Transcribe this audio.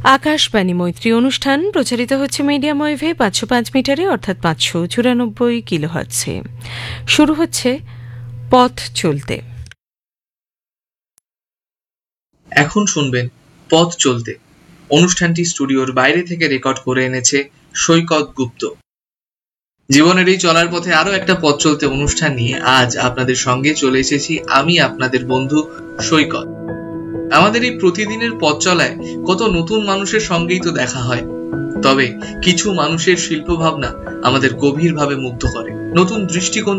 আকাশবাণী মৈত্রী অনুষ্ঠান প্রচারিত হচ্ছে মিডিয়াম ওয়েভে 505 মিটারে অর্থাৎ 594 কিলোহার্টজে। শুরু হচ্ছে পথ চলতে। এখন শুনবেন পথ চলতে। অনুষ্ঠানটি স্টুডিওর বাইরে থেকে রেকর্ড করে এনেছে সৈকত গুপ্ত। জীবনের এই চলার পথে আরো একটা পথ চলতে অনুষ্ঠান নিয়ে আজ আপনাদের সঙ্গে চলে এসেছি আমি, আপনাদের বন্ধু সৈকত। আমাদের এই প্রতিদিনের পথ চলায় কত নতুন মানুষের সঙ্গেই তো দেখা হয়, তবে কিছু মানুষের শিল্প ভাবনা আমাদের গভীরভাবে মুগ্ধ করে, নতুন দৃষ্টিকোণ